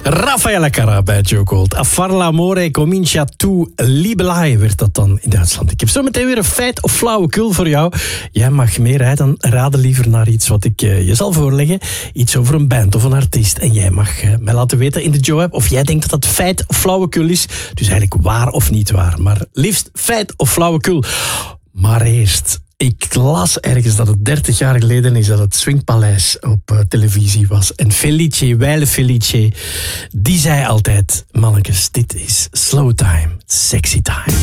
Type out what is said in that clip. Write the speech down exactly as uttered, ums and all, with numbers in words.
Raffaella Carrà bij Joe Colt. A far l'amore comincia tu libelai werd dat dan in Duitsland. Ik heb zo meteen weer een feit of flauwekul voor jou. Jij mag meer uit, dan raden liever naar iets wat ik uh, je zal voorleggen. Iets over een band of een artiest. En jij mag uh, mij laten weten in de Joe-app of jij denkt dat dat feit of flauwekul is. Dus eigenlijk waar of niet waar. Maar liefst feit of flauwekul. Maar eerst... Ik las ergens dat het dertig jaar geleden is dat het Swingpaleis op uh, televisie was. En Felice, Weile Felice, die zei altijd... Mannekes, dit is slow time, sexy time.